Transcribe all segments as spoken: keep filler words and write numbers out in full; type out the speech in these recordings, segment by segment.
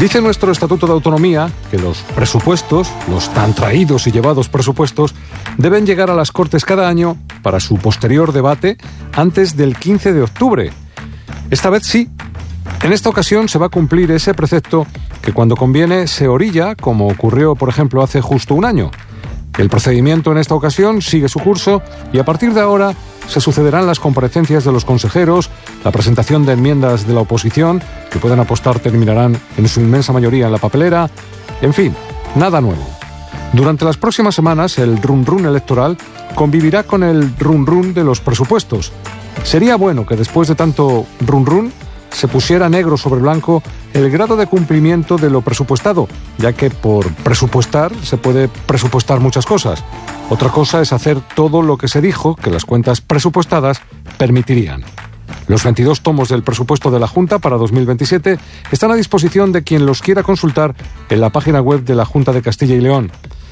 Dice nuestro Estatuto de Autonomía que los presupuestos, los tan traídos y llevados presupuestos, deben llegar a las Cortes cada año para su posterior debate antes del quince de octubre. Esta vez sí. En esta ocasión se va a cumplir ese precepto que cuando conviene se orilla, como ocurrió, por ejemplo, hace justo un año. El procedimiento en esta ocasión sigue su curso y a partir de ahora se sucederán las comparecencias de los consejeros, la presentación de enmiendas de la oposición, que pueden apostar terminarán en su inmensa mayoría en la papelera. En fin, nada nuevo. Durante las próximas semanas el run run electoral convivirá con el run run de los presupuestos. Sería bueno que después de tanto run run se pusiera negro sobre blanco el grado de cumplimiento de lo presupuestado, ya que por presupuestar se puede presupuestar muchas cosas. Otra cosa es hacer todo lo que se dijo que las cuentas presupuestadas permitirían. Los veintidós tomos del presupuesto de la Junta para dos mil veintisiete están a disposición de quien los quiera consultar en la página web de la Junta de Castilla y León.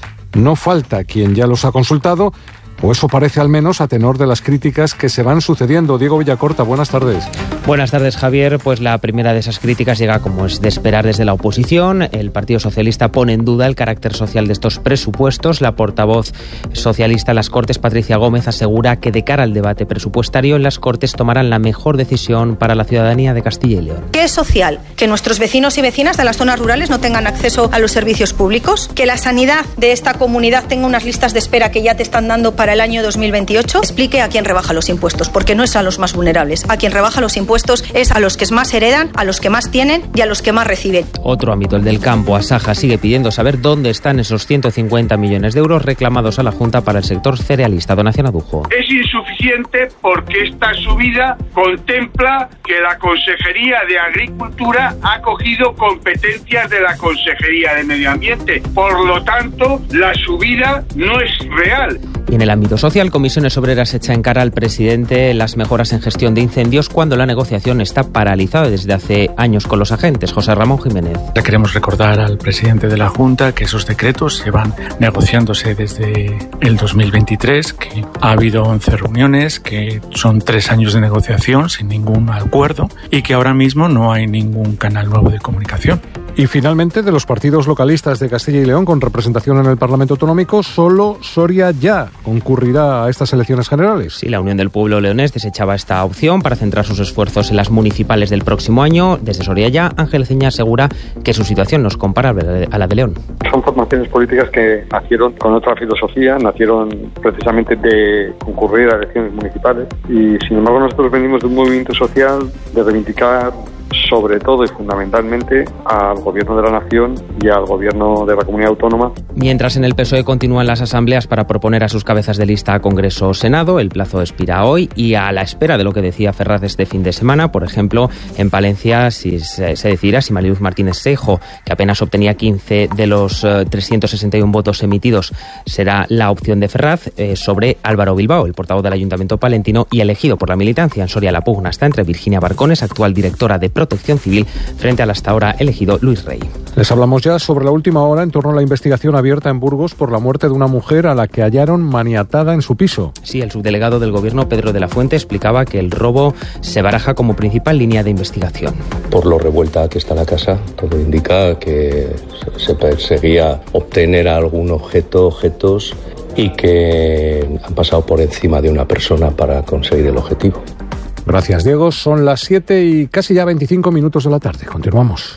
No falta quien ya los ha consultado, o eso parece al menos a tenor de las críticas que se van sucediendo. Diego Villacorta, buenas tardes. Buenas tardes, Javier. Pues la primera de esas críticas llega, como es de esperar, desde la oposición. El Partido Socialista pone en duda el carácter social de estos presupuestos. La portavoz socialista en las Cortes, Patricia Gómez, asegura que de cara al debate presupuestario en las Cortes tomarán la mejor decisión para la ciudadanía de Castilla y León. ¿Qué es social? ¿Que nuestros vecinos y vecinas de las zonas rurales no tengan acceso a los servicios públicos? ¿Que la sanidad de esta comunidad tenga unas listas de espera que ya te están dando para el año dos mil veintiocho? Explique a quién rebaja los impuestos, porque no es a los más vulnerables. A quien rebaja los impuestos es a los que más heredan, a los que más tienen y a los que más reciben. Otro ámbito, el del campo. Asaja sigue pidiendo saber dónde están esos ciento cincuenta millones de euros reclamados a la Junta para el sector cerealista. Donación Adujo. Es insuficiente porque esta subida contempla que la Consejería de Agricultura ha cogido competencias de la Consejería de Medio Ambiente. Por lo tanto, la subida no es real. Y en el ámbito social, Comisiones Obreras echa en cara al presidente las mejoras en gestión de incendios cuando la negociación está paralizada desde hace años con los agentes. José Ramón Jiménez. Ya queremos recordar al presidente de la Junta que esos decretos llevan negociándose desde el dos mil veintitrés, que ha habido once reuniones, que son tres años de negociación sin ningún acuerdo y que ahora mismo no hay ningún canal nuevo de comunicación. Y finalmente, de los partidos localistas de Castilla y León con representación en el Parlamento Autonómico, solo Soria Ya concurrirá a estas elecciones generales. Sí, la Unión del Pueblo Leonés desechaba esta opción para centrar sus esfuerzos en las municipales del próximo año. Desde Soria Ya, Ángel Ceña asegura que su situación no es comparable a la de León. Son formaciones políticas que nacieron con otra filosofía, nacieron precisamente de concurrir a elecciones municipales y, sin embargo, nosotros venimos de un movimiento social de reivindicar sobre todo y fundamentalmente al Gobierno de la Nación y al Gobierno de la Comunidad Autónoma. Mientras en el P S O E continúan las asambleas para proponer a sus cabezas de lista a Congreso o Senado, el plazo expira hoy y a la espera de lo que decía Ferraz este fin de semana, por ejemplo, en Palencia si se, se decidirá si Mariluz Martínez Seijo, que apenas obtenía quince de los eh, trescientos sesenta y uno votos emitidos, será la opción de Ferraz eh, sobre Álvaro Bilbao, el portavoz del Ayuntamiento palentino y elegido por la militancia en Soria. La pugna está entre Virginia Barcones, actual directora de Protección Civil, frente al hasta ahora elegido Luis Rey. Les hablamos ya sobre la última hora en torno a la investigación abierta en Burgos por la muerte de una mujer a la que hallaron maniatada en su piso. Sí, el subdelegado del Gobierno, Pedro de la Fuente, explicaba que el robo se baraja como principal línea de investigación. Por lo revuelta que está la casa, todo indica que se perseguía obtener algún objeto, objetos y que han pasado por encima de una persona para conseguir el objetivo. Gracias, Diego. Son las siete y casi ya veinticinco minutos de la tarde. Continuamos.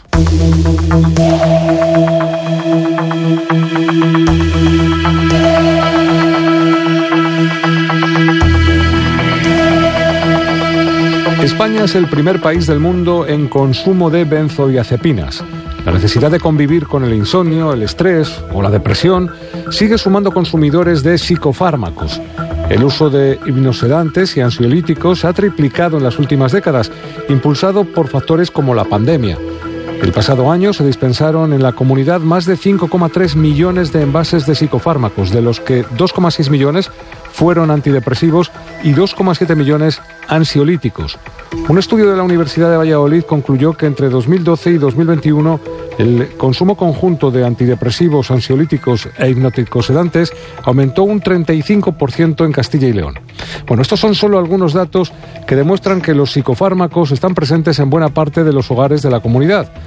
España es el primer país del mundo en consumo de benzodiazepinas. La necesidad de convivir con el insomnio, el estrés o la depresión sigue sumando consumidores de psicofármacos. El uso de hipnosedantes y ansiolíticos se ha triplicado en las últimas décadas, impulsado por factores como la pandemia. El pasado año se dispensaron en la comunidad más de cinco coma tres millones de envases de psicofármacos, de los que dos coma seis millones fueron antidepresivos y dos coma siete millones ansiolíticos. Un estudio de la Universidad de Valladolid concluyó que entre dos mil doce y dos mil veintiuno el consumo conjunto de antidepresivos, ansiolíticos e hipnoticosedantes aumentó un treinta y cinco por ciento en Castilla y León. Bueno, estos son solo algunos datos que demuestran que los psicofármacos están presentes en buena parte de los hogares de la comunidad.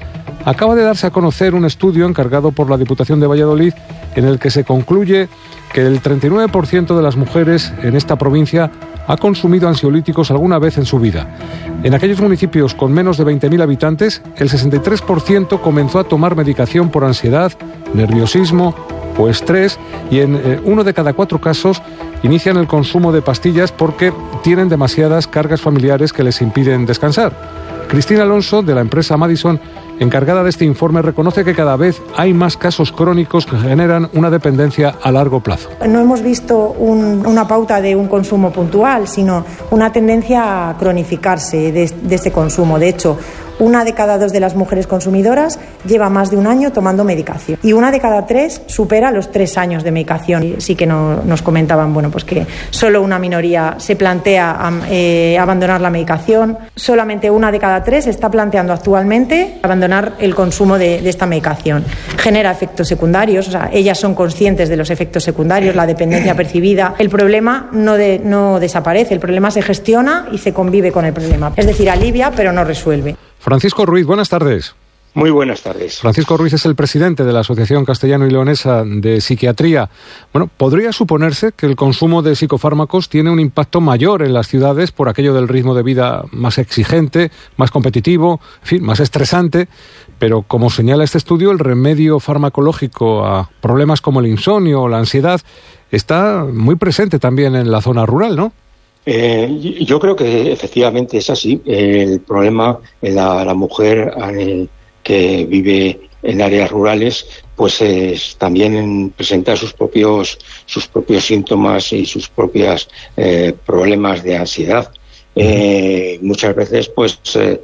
acaba de darse a conocer un estudio encargado por la Diputación de Valladolid en el que se concluye que el treinta y nueve por ciento de las mujeres en esta provincia ha consumido ansiolíticos alguna vez en su vida. En aquellos municipios con menos de veinte mil habitantes, el sesenta y tres por ciento comenzó a tomar medicación por ansiedad, nerviosismo o estrés, y en eh, uno de cada cuatro casos inician el consumo de pastillas porque tienen demasiadas cargas familiares que les impiden descansar. Cristina Alonso, de la empresa Madison, encargada de este informe, reconoce que cada vez hay más casos crónicos que generan una dependencia a largo plazo. No hemos visto un, una pauta de un consumo puntual, sino una tendencia a cronificarse de, de ese consumo. De hecho, una de cada dos de las mujeres consumidoras lleva más de un año tomando medicación y una de cada tres supera los tres años de medicación. Y sí que no, nos comentaban bueno, pues que solo una minoría se plantea eh, abandonar la medicación, solamente una de cada tres está planteando actualmente abandonar el consumo de, de esta medicación. Genera efectos secundarios, o sea, ellas son conscientes de los efectos secundarios, la dependencia percibida. El problema no, de, no desaparece, el problema se gestiona y se convive con el problema. Es decir, alivia pero no resuelve. Francisco Ruiz, buenas tardes. Muy buenas tardes. Francisco Ruiz es el presidente de la Asociación Castellano y Leonesa de Psiquiatría. Bueno, ¿podría suponerse que el consumo de psicofármacos tiene un impacto mayor en las ciudades por aquello del ritmo de vida más exigente, más competitivo, en fin, más estresante? Pero como señala este estudio, el remedio farmacológico a problemas como el insomnio o la ansiedad está muy presente también en la zona rural, ¿no? Eh, yo creo que efectivamente es así. El problema en la, la mujer eh, que vive en áreas rurales, pues es, también presenta sus propios sus propios síntomas y sus propios eh, problemas de ansiedad. Eh, muchas veces, pues, eh,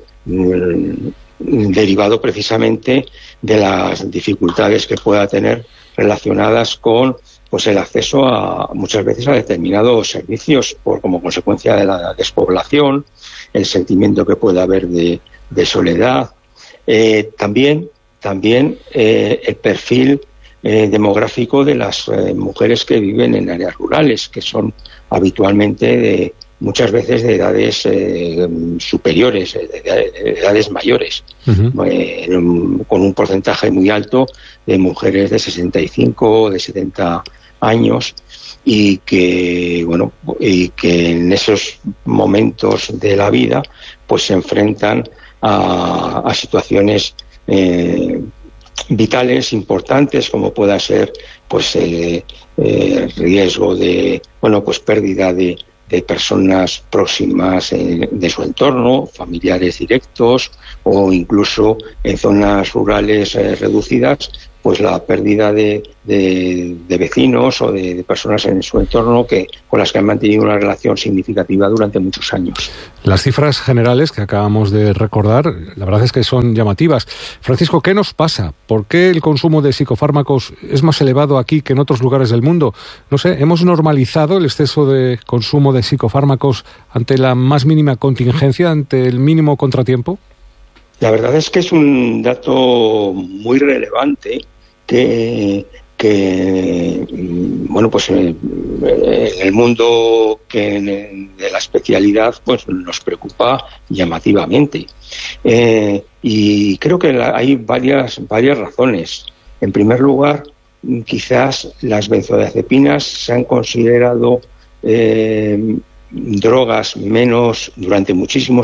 derivado precisamente de las dificultades que pueda tener relacionadas con pues el acceso a muchas veces a determinados servicios por como consecuencia de la despoblación, el sentimiento que puede haber de, de soledad, eh, también también eh, el perfil eh, demográfico de las eh, mujeres que viven en áreas rurales, que son habitualmente de muchas veces de edades eh, superiores, de, de, de edades mayores, uh-huh. eh, un, con un porcentaje muy alto de mujeres de sesenta y cinco o de setenta años, y que bueno y que en esos momentos de la vida pues se enfrentan a, a situaciones eh, vitales importantes, como pueda ser pues el eh, riesgo de bueno pues pérdida de, de personas próximas eh, de su entorno, familiares directos, o incluso en zonas rurales eh, reducidas, pues la pérdida de, de, de vecinos o de, de personas en su entorno que con las que han mantenido una relación significativa durante muchos años. Las cifras generales que acabamos de recordar, la verdad es que son llamativas. Francisco, ¿qué nos pasa? ¿Por qué el consumo de psicofármacos es más elevado aquí que en otros lugares del mundo? No sé, ¿hemos normalizado el exceso de consumo de psicofármacos ante la más mínima contingencia, ante el mínimo contratiempo? La verdad es que es un dato muy relevante que, que bueno, pues en el mundo que de la especialidad pues nos preocupa llamativamente. Eh, y creo que hay varias, varias razones. En primer lugar, quizás las benzodiazepinas se han considerado eh, drogas menos durante muchísimos